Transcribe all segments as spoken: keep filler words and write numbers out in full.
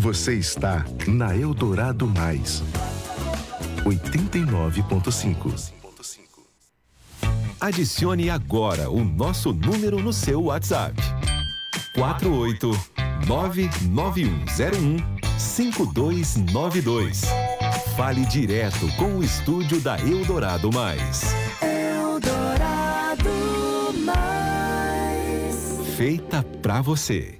Você está na Eldorado Mais, oitenta e nove ponto cinco. Adicione agora o nosso número no seu WhatsApp. quatro oito nove nove um zero um cinco dois nove dois. Fale direto com o estúdio da Eldorado Mais. Eldorado Mais. Feita pra você.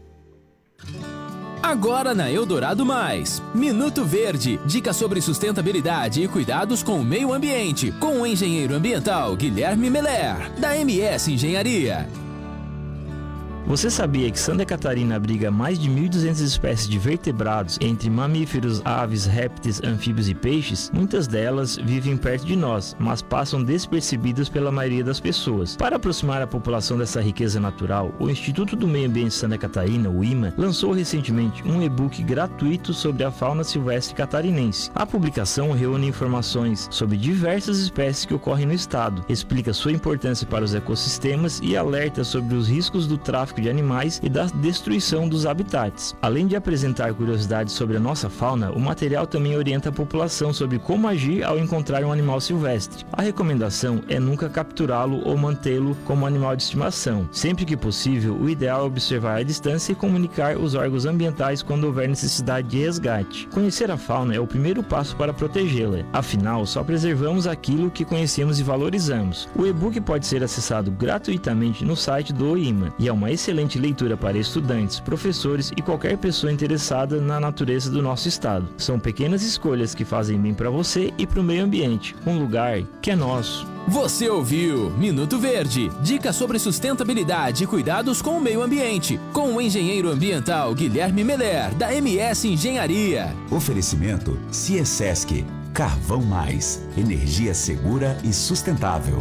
Agora na Eldorado Mais, Minuto Verde, dicas sobre sustentabilidade e cuidados com o meio ambiente, com o engenheiro ambiental Guilherme Meller, da M S Engenharia. Você sabia que Santa Catarina abriga mais de mil e duzentas espécies de vertebrados, entre mamíferos, aves, répteis, anfíbios e peixes? Muitas delas vivem perto de nós, mas passam despercebidas pela maioria das pessoas. Para aproximar a população dessa riqueza natural, o Instituto do Meio Ambiente de Santa Catarina, o I M A, lançou recentemente um e-book gratuito sobre a fauna silvestre catarinense. A publicação reúne informações sobre diversas espécies que ocorrem no estado, explica sua importância para os ecossistemas e alerta sobre os riscos do tráfico de animais e da destruição dos habitats. Além de apresentar curiosidades sobre a nossa fauna, o material também orienta a população sobre como agir ao encontrar um animal silvestre. A recomendação é nunca capturá-lo ou mantê-lo como animal de estimação. Sempre que possível, o ideal é observar a distância e comunicar os órgãos ambientais quando houver necessidade de resgate. Conhecer a fauna é o primeiro passo para protegê-la. Afinal, só preservamos aquilo que conhecemos e valorizamos. O e-book pode ser acessado gratuitamente no site do I M A e é uma excelente leitura para estudantes, professores e qualquer pessoa interessada na natureza do nosso estado. São pequenas escolhas que fazem bem para você e para o meio ambiente, um lugar que é nosso. Você ouviu Minuto Verde, dicas sobre sustentabilidade e cuidados com o meio ambiente, com o engenheiro ambiental Guilherme Meller, da M S Engenharia. Oferecimento Ciesesc, Carvão Mais, energia segura e sustentável.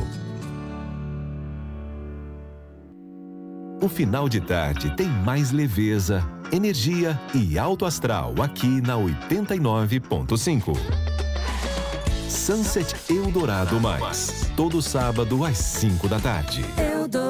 O final de tarde tem mais leveza, energia e alto astral aqui na oitenta e nove ponto cinco. Sunset Eldorado Mais, todo sábado às cinco da tarde.